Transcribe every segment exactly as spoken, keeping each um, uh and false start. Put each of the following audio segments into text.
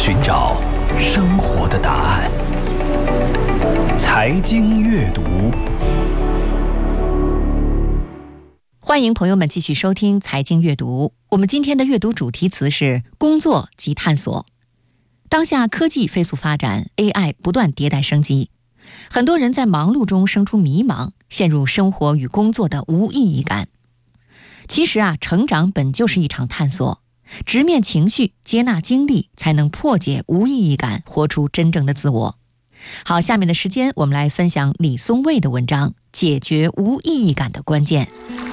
寻找生活的答案。财经阅读， 欢迎朋友们继续收听财经阅读。我们今天的阅读主题词是工作及探索。当下科技飞速发展， A I 不断迭代升级，很多人在忙碌中生出迷茫，陷入生活与工作的无意义感。其实啊，成长本就是一场探索，直面情绪，接纳经历，才能破解无意义感，活出真正的自我。好，下面的时间我们来分享李松蔚的文章《解决无意义感的关键》。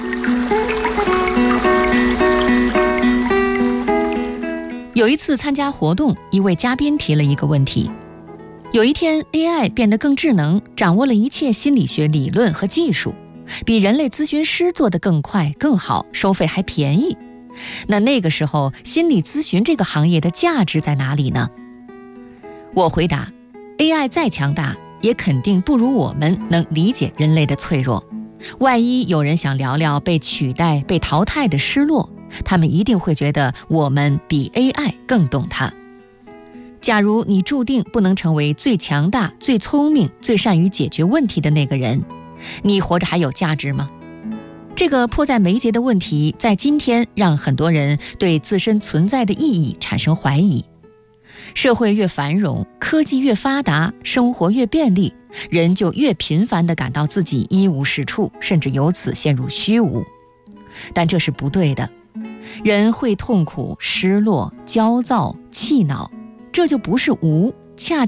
有一次参加活动，一位嘉宾提了一个问题：有一天 A I 变得更智能，掌握了一切心理学理论和技术，比人类咨询师做得更快更好，收费还便宜，那那个时候心理咨询这个行业的价值在哪里呢？我回答， A I 再强大也肯定不如我们能理解人类的脆弱。万一有人想聊聊被取代被淘汰的失落，他们一定会觉得我们比 A I 更懂它。假如你注定不能成为最强大、最聪明、最善于解决问题的那个人，你活着还有价值吗？这个迫在眉睫的问题，在今天让很多人对自身存在的意义产生怀疑。社会越繁荣，科技越发达，生活越便利，人就越频繁地感到自己一无是处，甚至由此陷入虚无。但这是不对的，人会痛苦、失落、焦躁、气恼，这就不是无，恰